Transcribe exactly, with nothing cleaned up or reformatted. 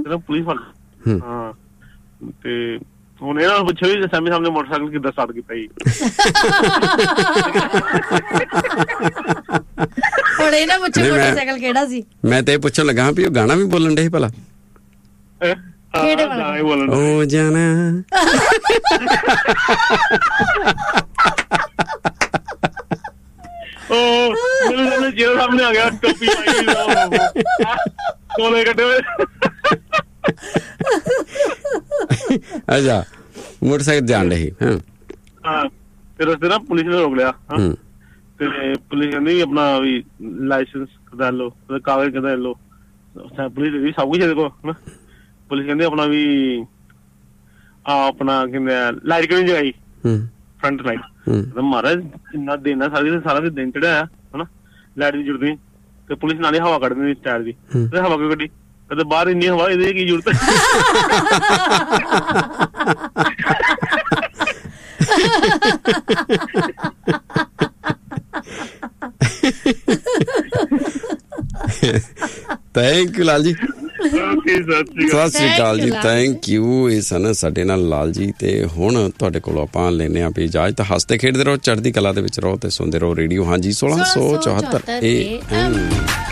ਨਾ ਪੁਲਿਸ ਵਾਲੇ। ਹਾਂ ਤੇ ਹੁਣ ਇਹਨਾਂ ਨੂੰ ਪੁੱਛੋ ਵੀ ਸਾਹਮਣੇ ਸਾਹਮਣੇ ਮੋਟਰਸਾਈਕਲ ਕਿੱਦਾਂ ਸਟਾਰਟ ਕੀਤਾ ਜੀ। ਹੁਣ ਇਹ ਨਾ ਪੁੱਛੋ ਮੋਟਰਸਾਈਕਲ ਕਿਹੜਾ ਸੀ। ਮੈਂ ਤੇ ਪੁੱਛਣ ਲੱਗਾ ਵੀ ਉਹ ਗਾਣਾ ਵੀ ਬੋਲਣ ਡੇ ਸੀ ਭਲਾ। ਕਿਹੜੇ ਵਾਲਾ? ਓ ਜਾਣਾ ਉਹ ਮੇਰੇ ਸਾਹਮਣੇ ਜੇਲ ਸਾਹਮਣੇ ਆ ਗਿਆ, ਟੋਪੀ ਪਾਈ ਕੋਲੇ ਕੱਢੇ ਹੋਏ। ਅੱਛਾ ਮੋਟਰਸਾਈਕਲ ਜਾਣ ਰਹੀ। ਹਾਂ ਹਾਂ ਫਿਰ ਉਸ ਦਿਨ ਨਾ ਪੁਲਿਸ ਨੇ ਰੋਕ ਲਿਆ ਤੇ ਪੁਲਿਸ ਕਹਿੰਦੀ ਵੀ ਆਪਣਾ ਵੀ ਲਾਇਸੈਂਸ ਕਢਾ ਲਓ, ਕਾਗਜ਼ ਕਢਾ ਲਓ। ਪੁਲਿਸ ਸਭ ਕੁਛ ਇਹਦੇ ਕੋਲ ਹਨਾ। ਪੁਲਿਸ ਕਹਿੰਦੀ ਆਪਣਾ ਵੀ ਆ ਆਪਣਾ ਕਹਿੰਦੇ ਲਾਈਟ ਕਿਉਂ ਨੀ ਜਗਾਈ ਫਰੰਟ ਲਾਈਟ। ਮਹਾਰਾਜ ਇੰਨਾ ਦਿਨ ਆ ਸਾਰੀ ਸਾਰਾ ਦਿਨ ਚੜਿਆ ਹਨਾ, ਲਾਈਟ ਦੀ ਜ਼ਰੂਰਤ ਨਹੀਂ ਤੇ ਪੁਲਿਸ ਨਾਲ ਹੀ ਹਵਾ ਕੱਢ ਦਿੰਦੀ ਟਾਇਰ ਦੀ। ਹਵਾ ਕਿਉਂ ਕੱਢੀ? ਕਦੇ ਬਾਹਰ ਇੰਨੀ ਹਵਾ, ਇਹਦੀ ਕੀ ਜ਼ਰੂਰਤ ਹੈ? Thank you Lal ji. ਸਤਿ ਸ੍ਰੀ ਅਕਾਲ ਜੀ, ਥੈਂਕ ਯੂ। ਇਹ ਸਨ ਸਾਡੇ ਨਾਲ ਲਾਲ ਜੀ। ਤੇ ਹੁਣ ਤੁਹਾਡੇ ਕੋਲੋਂ ਆਪਾਂ ਲੈਂਦੇ ਹਾਂ ਵੀ ਇਜਾਜ਼ਤ। ਹੱਸਦੇ ਖੇਡਦੇ ਰਹੋ, ਚੜ੍ਹਦੀ ਕਲਾ ਦੇ ਵਿੱਚ ਰਹੋ ਤੇ ਸੁਣਦੇ ਰਹੋ ਰੇਡੀਓ ਹਾਂਜੀ ਸੋਲਾਂ ਸੌ ਚੌਹੱਤਰ ਏ ਐਮ।